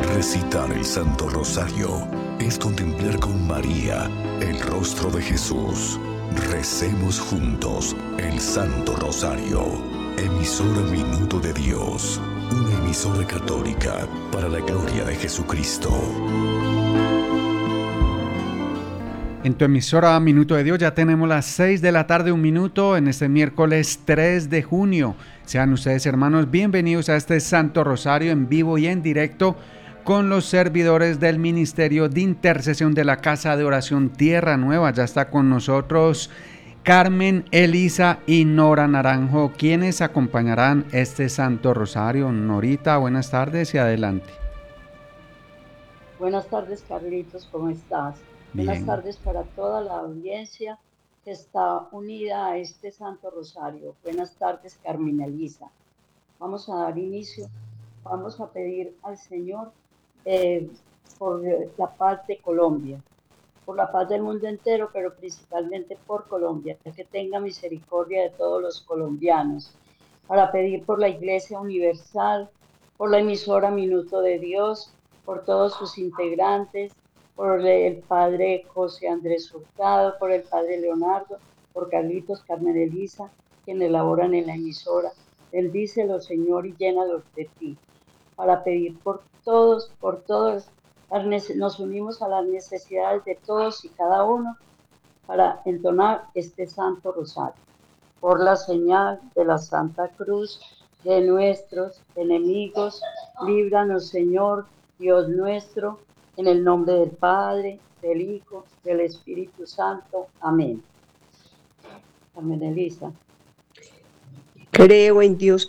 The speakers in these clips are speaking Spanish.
Recitar el Santo Rosario es contemplar con María el rostro de Jesús. Recemos juntos el Santo Rosario. Emisora Minuto de Dios, una emisora católica para la gloria de Jesucristo. En tu emisora Minuto de Dios ya tenemos las 6 de la tarde, un minuto, en este miércoles 3 de junio. Sean ustedes, hermanos, bienvenidos a este Santo Rosario en vivo y en directo con los servidores del Ministerio de Intercesión de la Casa de Oración Tierra Nueva. Ya está con nosotros Carmen, Elisa y Nora Naranjo, quienes acompañarán este Santo Rosario. Norita, buenas tardes y adelante. Buenas tardes, Carlitos, ¿cómo estás? Bien. Buenas tardes para toda la audiencia que está unida a este Santo Rosario. Buenas tardes, Carmen Elisa. Vamos a dar inicio, vamos a pedir al Señor por la paz de Colombia, por la paz del mundo entero, pero principalmente por Colombia, que tenga misericordia de todos los colombianos, para pedir por la Iglesia Universal, por la emisora Minuto de Dios, por todos sus integrantes, por el Padre José Andrés Hurtado, por el Padre Leonardo, por Carlitos, Carmen Elisa, quienes laboran en la emisora. Bendícelos, Señor, y llénalos de ti, para pedir por todos, nos unimos a las necesidades de todos y cada uno para entonar este Santo Rosario. Por la señal de la Santa Cruz de nuestros enemigos, líbranos, Señor, Dios nuestro, en el nombre del Padre, del Hijo, del Espíritu Santo. Amén. Carmen Elisa. Creo en Dios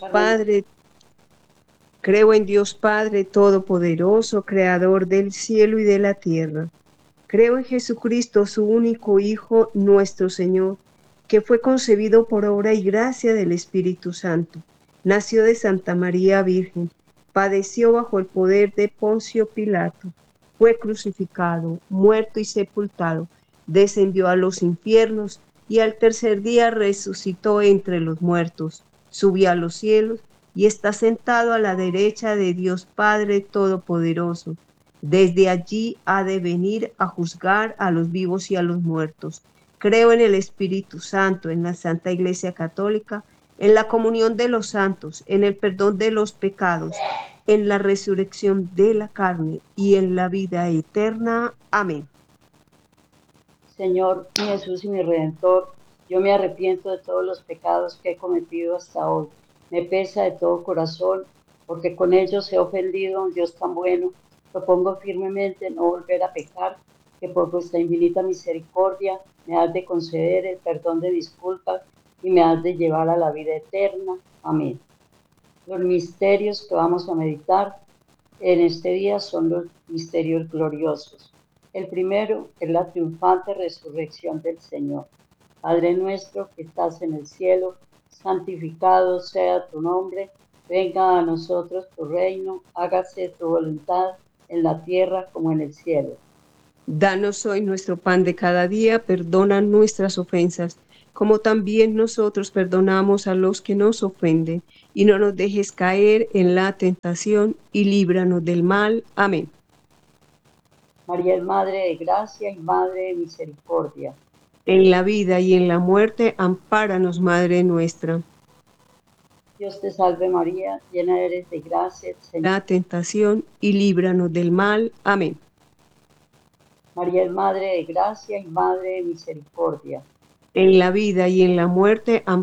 Padre Todopoderoso, Creador del cielo y de la tierra. Creo en Jesucristo, su único Hijo, nuestro Señor, que fue concebido por obra y gracia del Espíritu Santo. Nació de Santa María Virgen, padeció bajo el poder de Poncio Pilato, fue crucificado, muerto y sepultado, descendió a los infiernos y al tercer día resucitó entre los muertos, subió a los cielos y está sentado a la derecha de Dios Padre Todopoderoso. Desde allí ha de venir a juzgar a los vivos y a los muertos. Creo en el Espíritu Santo, en la Santa Iglesia Católica, en la comunión de los santos, en el perdón de los pecados, en la resurrección de la carne y en la vida eterna. Amén. Señor, mi Jesús y mi Redentor, yo me arrepiento de todos los pecados que he cometido hasta hoy. Me pesa de todo corazón, porque con ellos he ofendido a un Dios tan bueno. Propongo firmemente no volver a pecar, que por vuestra infinita misericordia me has de conceder el perdón de mis culpas y me has de llevar a la vida eterna. Amén. Los misterios que vamos a meditar en este día son los misterios gloriosos. El primero es la triunfante resurrección del Señor. Padre nuestro que estás en el cielo, santificado sea tu nombre, venga a nosotros tu reino, hágase tu voluntad en la tierra como en el cielo. Danos hoy nuestro pan de cada día, perdona nuestras ofensas, como también nosotros perdonamos a los que nos ofenden, y no nos dejes caer en la tentación, y líbranos del mal. Amén. María es Madre de Gracia y Madre de Misericordia. En la vida y en la muerte, ampáranos, Madre nuestra. Dios te salve María, llena eres de gracia, Señor. La tentación, y líbranos del mal. Amén. María es Madre de Gracia y Madre de Misericordia. En la vida y en la muerte,